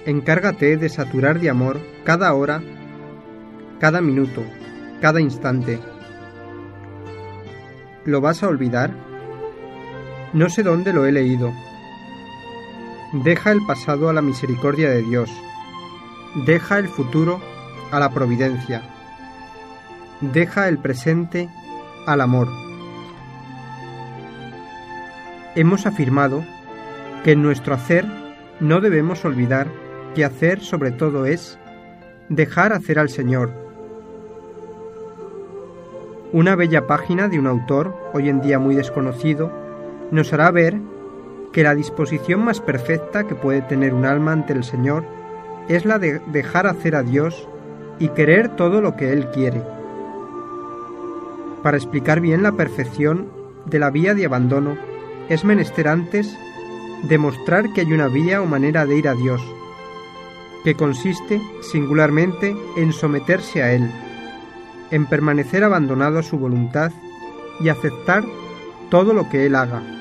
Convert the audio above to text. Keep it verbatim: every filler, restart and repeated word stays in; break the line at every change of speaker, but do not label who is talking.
encárgate de saturar de amor cada hora, cada minuto, cada instante. ¿Lo vas a olvidar? No sé dónde lo he leído. Deja el pasado a la misericordia de Dios. Deja el futuro a la providencia. Deja el presente al amor. Hemos afirmado que en nuestro hacer no debemos olvidar que hacer sobre todo es dejar hacer al Señor. Una bella página de un autor, hoy en día muy desconocido, nos hará ver que la disposición más perfecta que puede tener un alma ante el Señor es la de dejar hacer a Dios y querer todo lo que Él quiere. Para explicar bien la perfección de la vía de abandono, es menester antes demostrar que hay una vía o manera de ir a Dios, que consiste singularmente en someterse a Él, en permanecer abandonado a su voluntad y aceptar todo lo que Él haga.